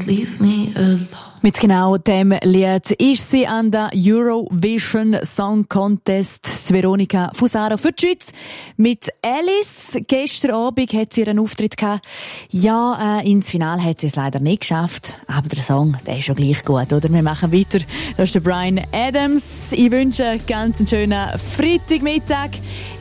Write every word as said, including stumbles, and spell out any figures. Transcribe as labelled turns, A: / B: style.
A: don't leave me alone.
B: Mit genau dem Lied ist sie an der Eurovision Song Contest. Veronika Fusaro für die Schweiz. Mit Alice. Gestern Abend hat sie ihren Auftritt gehabt. Ja, äh, ins Finale hat sie es leider nicht geschafft. Aber der Song, der ist schon gleich gut, oder? Wir machen weiter. Das ist der Bryan Adams. Ich wünsche einen ganz schönen Freitagmittag.